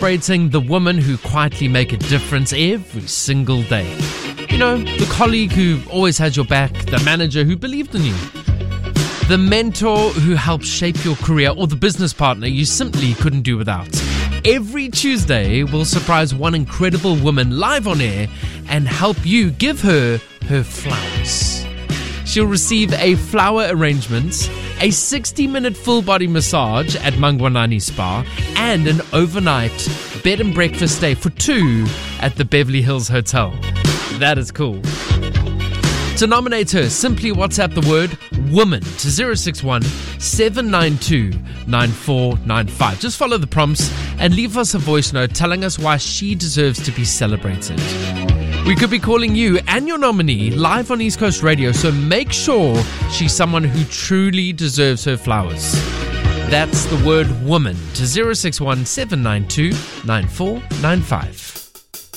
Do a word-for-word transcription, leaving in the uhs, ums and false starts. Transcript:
celebrating the women who quietly make a difference every single day. You know, the colleague who always had your back, the manager who believed in you, the mentor who helped shape your career, or the business partner you simply couldn't do without. Every Tuesday, we'll surprise one incredible woman live on air and help you give her her flowers. She'll receive a flower arrangement, a sixty-minute full-body massage at Mangwanani Spa, and an overnight bed and breakfast stay for two at the Beverly Hills Hotel. That is cool. To nominate her, simply WhatsApp the word woman to zero six one, seven nine two, nine four nine five. Just follow the prompts and leave us a voice note telling us why she deserves to be celebrated. We could be calling you and your nominee live on East Coast Radio, so make sure she's someone who truly deserves her flowers. That's the word woman to zero six one, seven nine two, nine four nine five.